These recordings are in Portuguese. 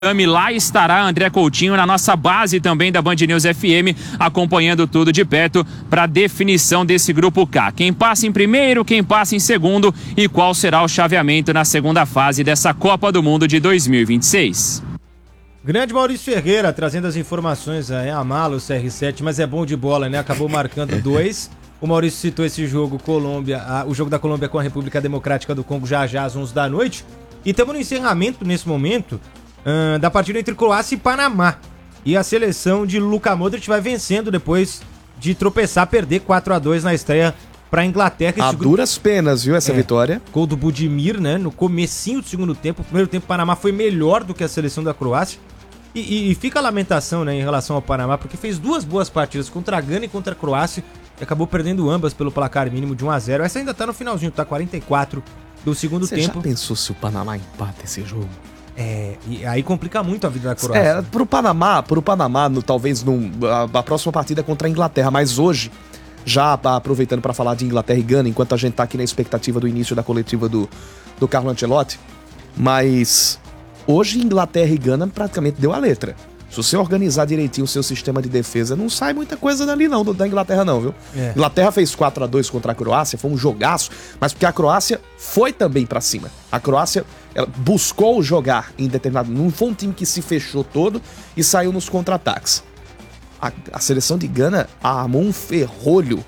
Lá estará André Coutinho na nossa base também da Band News FM, acompanhando tudo de perto para a definição desse grupo K. Quem passa em primeiro, quem passa em segundo e qual será o chaveamento na segunda fase dessa Copa do Mundo de 2026. Grande Maurício Ferreira trazendo as informações aí, a mala, o CR7, mas é bom de bola, né? Acabou marcando 2. O Maurício citou esse jogo, o jogo da Colômbia com a República Democrática do Congo já às 11 da noite. E estamos no encerramento, nesse momento, da partida entre Croácia e Panamá. E a seleção de Luka Modric vai vencendo depois de tropeçar, perder 4-2 na estreia para a Inglaterra. A duras penas, viu, essa vitória? Gol do Budimir, né, no comecinho do segundo tempo. O primeiro tempo o Panamá foi melhor do que a seleção da Croácia. E fica a lamentação, né, em relação ao Panamá, porque fez 2 boas partidas contra a Gana e contra a Croácia e acabou perdendo ambas pelo placar mínimo de 1-0. Essa ainda tá no finalzinho, tá 44 do segundo tempo. Você já pensou se o Panamá empata esse jogo? E aí complica muito a vida da Croácia. Pro Panamá, talvez a próxima partida é contra a Inglaterra, mas hoje, já aproveitando para falar de Inglaterra e Gana, enquanto a gente tá aqui na expectativa do início da coletiva do Carlo Ancelotti, mas hoje Inglaterra e Gana praticamente deu a letra. Se você organizar direitinho o seu sistema de defesa, não sai muita coisa dali não, da Inglaterra não, viu? Inglaterra fez 4-2 contra a Croácia, foi um jogaço, mas porque a Croácia foi também pra cima. A Croácia ela buscou jogar em determinado... Não foi um time que se fechou todo e saiu nos contra-ataques. A seleção de Gana armou um ferrolho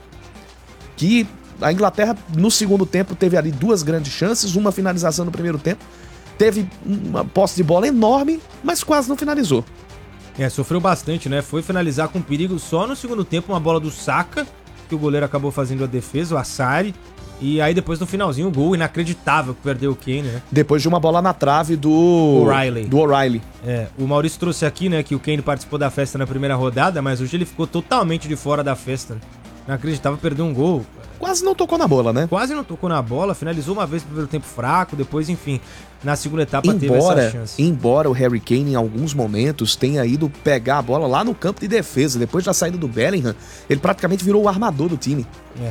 que a Inglaterra, no segundo tempo, teve ali 2 grandes chances, uma finalização no primeiro tempo, teve uma posse de bola enorme, mas quase não finalizou. Sofreu bastante, né? Foi finalizar com perigo só no segundo tempo, uma bola do Saka, que o goleiro acabou fazendo a defesa, o Assari. E aí depois no finalzinho o gol inacreditável que perdeu o Kane, né? Depois de uma bola na trave do O'Reilly. O Maurício trouxe aqui, né, que o Kane participou da festa na primeira rodada, mas hoje ele ficou totalmente de fora da festa. Inacreditável, perdeu um gol. Quase não tocou na bola, né? Quase não tocou na bola, finalizou uma vez no primeiro tempo fraco, depois, enfim, na segunda etapa teve essa chance. Embora o Harry Kane, em alguns momentos, tenha ido pegar a bola lá no campo de defesa, depois da saída do Bellingham, ele praticamente virou o armador do time.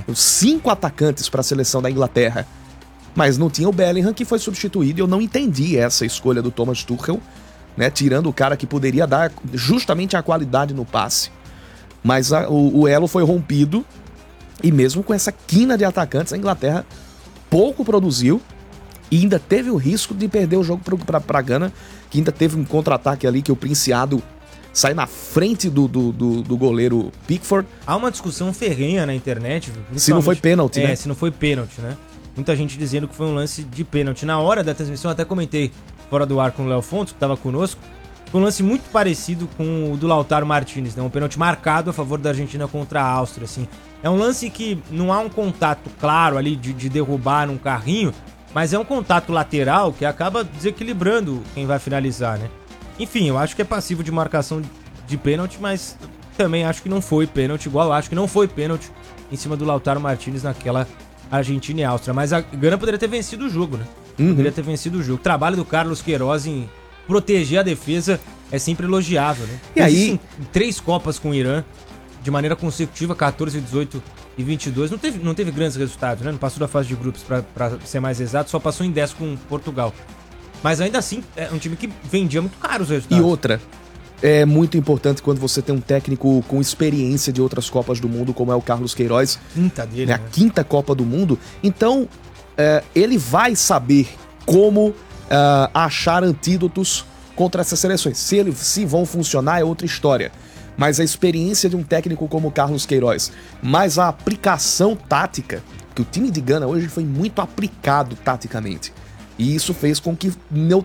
5 atacantes para a seleção da Inglaterra. Mas não tinha o Bellingham, que foi substituído, e eu não entendi essa escolha do Thomas Tuchel, né? Tirando o cara que poderia dar justamente a qualidade no passe. Mas o elo foi rompido, e mesmo com essa quina de atacantes, a Inglaterra pouco produziu e ainda teve o risco de perder o jogo para a Gana, que ainda teve um contra-ataque ali que o Princiado sai na frente do goleiro Pickford. Há uma discussão ferrenha na internet. Se não foi pênalti, né? Se não foi pênalti, né? Muita gente dizendo que foi um lance de pênalti. Na hora da transmissão, até comentei fora do ar com o Léo Fontes, que estava conosco, foi um lance muito parecido com o do Lautaro Martinez, né? Um pênalti marcado a favor da Argentina contra a Áustria, assim. É um lance que não há um contato claro ali de derrubar num carrinho, mas é um contato lateral que acaba desequilibrando quem vai finalizar, né? Enfim, eu acho que é passivo de marcação de pênalti, mas também acho que não foi pênalti, igual eu acho que não foi pênalti em cima do Lautaro Martinez naquela Argentina e Áustria. Mas a Gana poderia ter vencido o jogo, né? Poderia ter vencido o jogo. O trabalho do Carlos Queiroz em proteger a defesa é sempre elogiável, né? E aí, 3 Copas com o Irã, de maneira consecutiva, 14, 18 e 22. Não teve grandes resultados, né? Não passou da fase de grupos, pra ser mais exato, só passou em 10 com Portugal. Mas ainda assim, é um time que vendia muito caro os resultados. E outra, é muito importante quando você tem um técnico com experiência de outras Copas do Mundo, como é o Carlos Queiroz. Quinta dele, né? A 5ª Copa do Mundo. Então, ele vai saber como achar antídotos contra essas seleções. Se vão funcionar é outra história. Mas a experiência de um técnico como o Carlos Queiroz, mais a aplicação tática, que o time de Gana hoje foi muito aplicado taticamente. E isso fez com que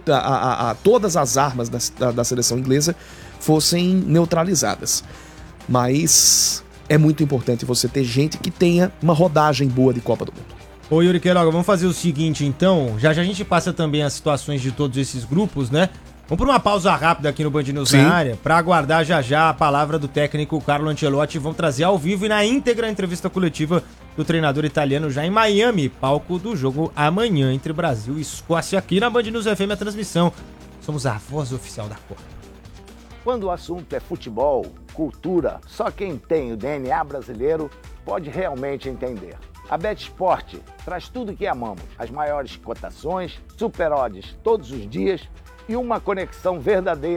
todas as armas da seleção inglesa fossem neutralizadas. Mas é muito importante você ter gente que tenha uma rodagem boa de Copa do Mundo. Ô Yuri Queiroga, vamos fazer o seguinte então, já a gente passa também as situações de todos esses grupos, né? Vamos por uma pausa rápida aqui no Band News na área, para aguardar já a palavra do técnico Carlo Ancelotti. Vamos trazer ao vivo e na íntegra a entrevista coletiva do treinador italiano já em Miami, palco do jogo amanhã entre Brasil e Escócia, aqui na Band News FM, a transmissão. Somos a voz oficial da Copa. Quando o assunto é futebol, cultura, só quem tem o DNA brasileiro pode realmente entender. A BetSport traz tudo o que amamos, as maiores cotações, super odds todos os dias e uma conexão verdadeira